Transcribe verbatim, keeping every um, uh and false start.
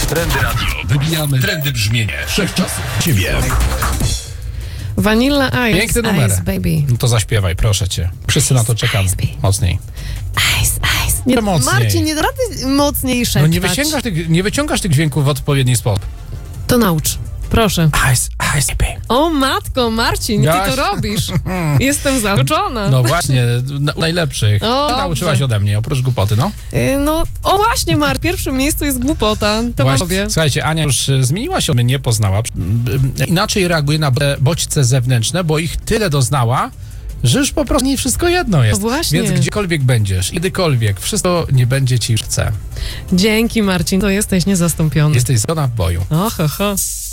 Trendy Radio. Wybijamy trendy brzmienie wszechczasów. Ciebie. Vanilla Ice. Piękny numer. Ice, baby. No to zaśpiewaj, proszę cię. Wszyscy na to czekamy. Ice, baby. Mocniej. Ice, ice. Nie, Mocniej. Marcin, nie da rady mocniej szeptać. No nie wyciągasz tych, nie wyciągasz tych dźwięków w odpowiedni sposób. To naucz. Proszę. Ice, ice, baby. O matko, Marcin, ty Jaś. to robisz. Jestem zaskoczona. No właśnie, na, najlepszych. O, Nauczyłaś dobrze. ode mnie, oprócz głupoty, no. Y, No, o właśnie, Mar, w pierwszym miejscu jest głupota. To Właśnie. sobie. Słuchajcie, Ania już e, zmieniła się, mnie nie poznała. E, Inaczej reaguje na b- bodźce zewnętrzne, bo ich tyle doznała, że już po prostu nie wszystko jedno jest. No właśnie. Więc gdziekolwiek będziesz, kiedykolwiek, wszystko nie będzie ci już chce. Dzięki, Marcin, to jesteś niezastąpiony. Jesteś zgodna w boju. O, ho, ho.